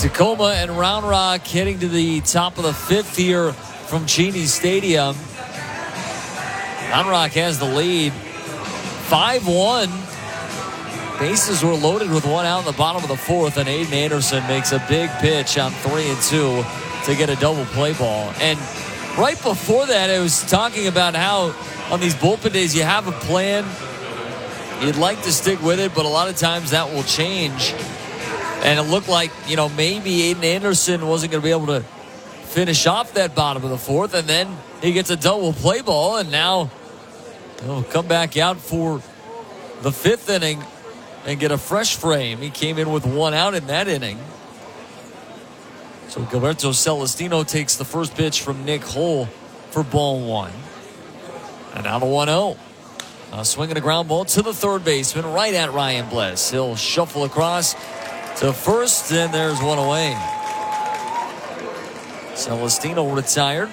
Tacoma and Round Rock heading to the top of the fifth here from Cheney Stadium. Round Rock has the lead. 5-1. Bases were loaded with one out in the bottom of the fourth, and Aiden Anderson makes a big pitch on 3-2 to get a double play ball. And right before that, I was talking about how on these bullpen days you have a plan. You'd like to stick with it, but a lot of times that will change. And it looked like, maybe Aiden Anderson wasn't going to be able to finish off that bottom of the fourth, and then he gets a double play ball, and now he'll come back out for the fifth inning and get a fresh frame. He came in with one out in that inning. So Gilberto Celestino takes the first pitch from Nick Hull for ball one. And now to 1-0. A swing and a ground ball to the third baseman right at Ryan Bliss. He'll shuffle across to first, and there's one away. Celestino retired.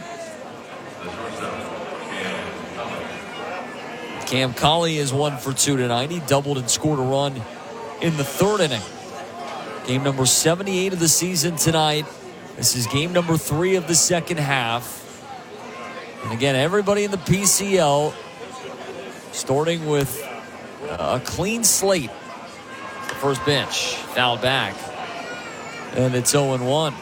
Cam Colley is 1 for 2 tonight. He doubled and scored a run in the third inning. Game number 78 of the season tonight. This is game number 3 of the second half. And again, everybody in the PCL starting with a clean slate. The first bench fouled back. And it's 0-1.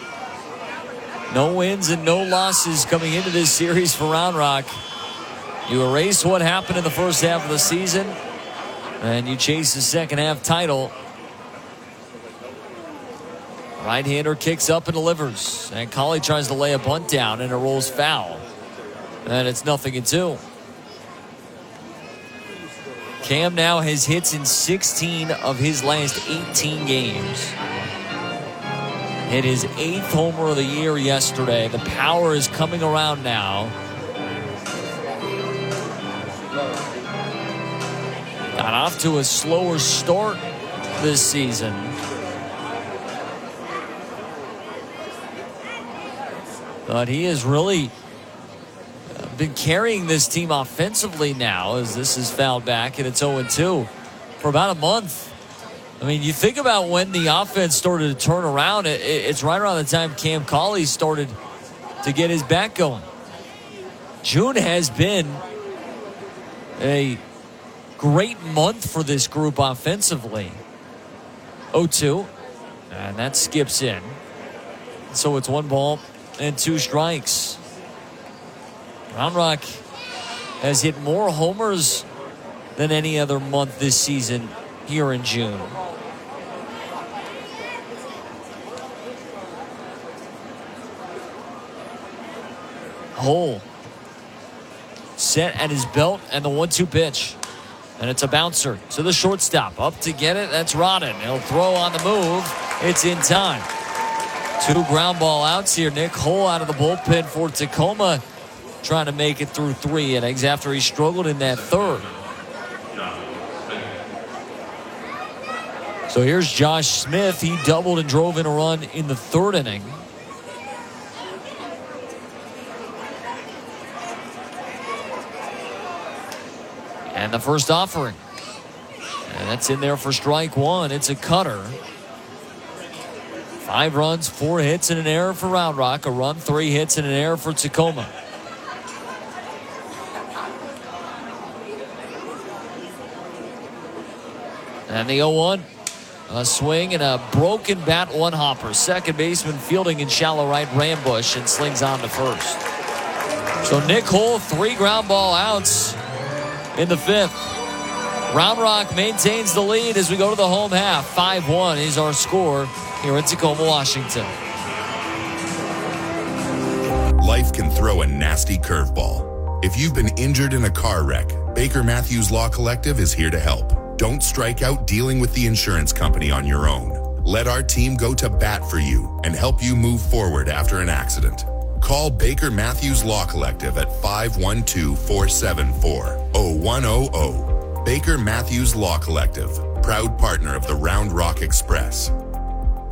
No wins and no losses coming into this series for Round Rock. You erase what happened in the first half of the season, and you chase the second half title. Right-hander kicks up and delivers. And Colley tries to lay a bunt down, and it rolls foul. And it's 0-2. Cam now has hits in 16 of his last 18 games. Hit his 8th homer of the year yesterday. The power is coming around now. Got off to a slower start this season. But he has really been carrying this team offensively now, as this is fouled back and it's 0-2 for about a month. I mean, you think about when the offense started to turn around, it's right around the time Cam Colley started to get his back going. June has been a great month for this group offensively. 0-2, and that skips in. So it's 1 ball and 2 strikes. Round Rock has hit more homers than any other month this season here in June. Hull set at his belt, and the 1-2 pitch. And it's a bouncer to the shortstop. Up to get it, that's Rodden. He'll throw on the move. It's in time. 2 ground ball outs here. Nick Hull out of the bullpen for Tacoma, trying to make it through 3 innings after he struggled in that third. So here's Josh Smith. He doubled and drove in a run in the third inning. And the first offering. And that's in there for strike 1. It's a cutter. 5 runs, 4 hits, and an error for Round Rock. A run, 3 hits, and an error for Tacoma. And the 0-1. A swing and a broken bat, 1 hopper. Second baseman fielding in shallow right, Rambush, and slings on to first. So Nick Hull, 3 ground ball outs in the 5th. Round Rock maintains the lead as we go to the home half. 5-1 is our score here in Tacoma, Washington. Life can throw a nasty curveball. If you've been injured in a car wreck, Baker Matthews Law Collective is here to help. Don't strike out dealing with the insurance company on your own. Let our team go to bat for you and help you move forward after an accident. Call Baker Matthews Law Collective at 512-474-0100. Baker Matthews Law Collective, proud partner of the Round Rock Express.